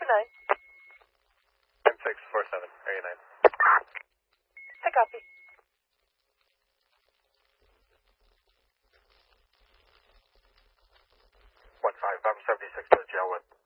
647, area 9. I copy. 15, I'm 76 to the jail with.